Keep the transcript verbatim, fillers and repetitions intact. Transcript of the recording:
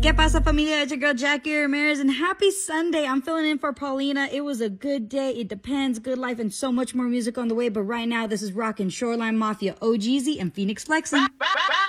¿Qué pasa, familia? It's your girl, Jackie Ramirez, and happy Sunday. I'm filling in for Paulina. It was a good day. It depends. Good life and so much more music on the way. But right now, this is rockin' Shoreline Mafia, O G Z, and Phoenix Flexin'.